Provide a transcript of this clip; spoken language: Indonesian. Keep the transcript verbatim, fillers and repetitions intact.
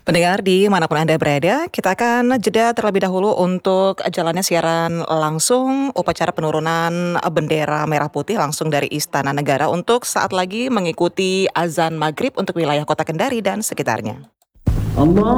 Pendengar dimanapun Anda berada, kita akan jeda terlebih dahulu untuk jalannya siaran langsung upacara penurunan bendera merah putih langsung dari Istana Negara untuk saat lagi mengikuti azan maghrib untuk wilayah Kota Kendari dan sekitarnya. Allah